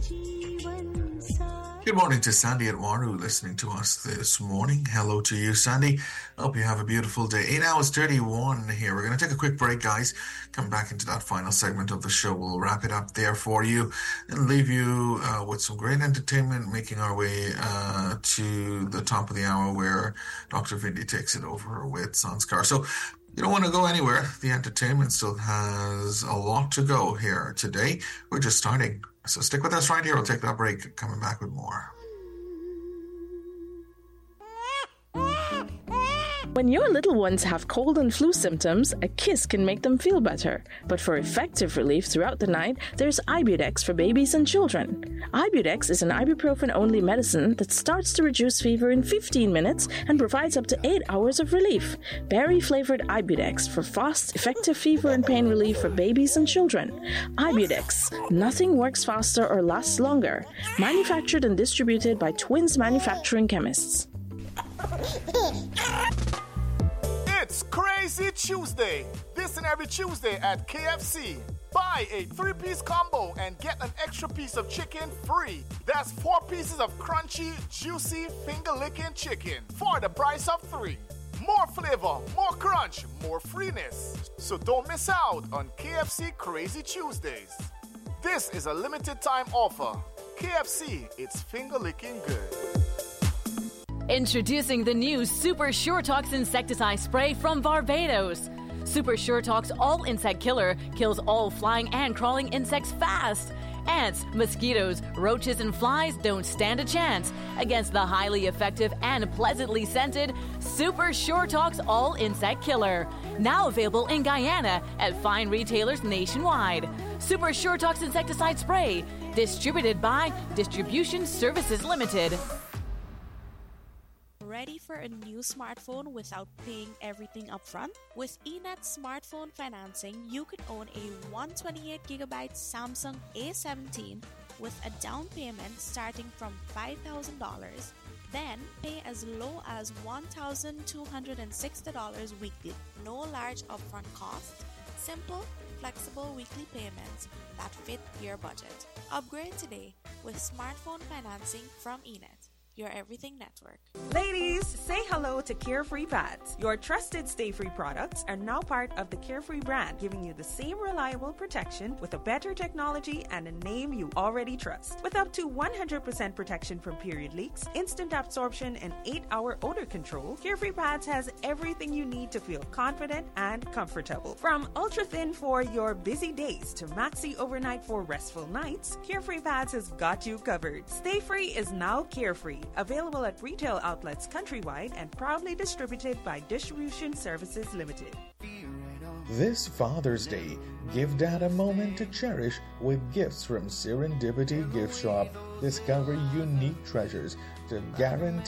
Good morning to Sandy at Waru listening to us this morning. Hello to you, Sandy. Hope you have a beautiful day. 8 hours 31 here. We're going to take a quick break, guys. Come back into that final segment of the show. We'll wrap it up there for you and leave you with some great entertainment, making our way to the top of the hour where Dr. Vindy takes it over with Sanskar. So you don't want to go anywhere. The entertainment still has a lot to go here today. We're just starting. So stick with us right here. We'll take that break. Coming back with more. When your little ones have cold and flu symptoms, a kiss can make them feel better. But for effective relief throughout the night, there's Ibudex for babies and children. Ibudex is an ibuprofen-only medicine that starts to reduce fever in 15 minutes and provides up to 8 hours of relief. Berry-flavored Ibudex for fast, effective fever and pain relief for babies and children. Ibudex. Nothing works faster or lasts longer. Manufactured and distributed by Twins Manufacturing Chemists. It's Crazy Tuesday. This and every Tuesday at KFC. Buy a 3-piece combo and get an extra piece of chicken free. That's 4 pieces of crunchy, juicy, finger-licking chicken for the price of 3. More flavor, more crunch, more freeness. So don't miss out on KFC Crazy Tuesdays. This is a limited time offer. KFC, it's finger-licking good. Introducing the new Super Sure Tox insecticide spray from Barbados. Super Sure Tox All Insect Killer kills all flying and crawling insects fast. Ants, mosquitoes, roaches, and flies don't stand a chance against the highly effective and pleasantly scented Super Sure Tox All Insect Killer. Now available in Guyana at fine retailers nationwide. Super Sure Tox insecticide spray, distributed by Distribution Services Limited. Ready for a new smartphone without paying everything upfront? With eNet smartphone financing, you could own a 128GB Samsung A17 with a down payment starting from $5,000. Then pay as low as $1,260 weekly. No large upfront cost. Simple, flexible weekly payments that fit your budget. Upgrade today with smartphone financing from eNet, your everything network. Ladies, say hello to Carefree Pads. Your trusted stay-free products are now part of the Carefree brand, giving you the same reliable protection with a better technology and a name you already trust. With up to 100% protection from period leaks, instant absorption, and 8-hour odor control, Carefree Pads has everything you need to feel confident and comfortable. From ultra-thin for your busy days to maxi overnight for restful nights, Carefree Pads has got you covered. Stay Free is now Carefree. Available at retail outlets countrywide and proudly distributed by Distribution Services Limited. This Father's Day, give Dad a moment to cherish with gifts from Serendipity Gift Shop. Discover unique treasures to guarantee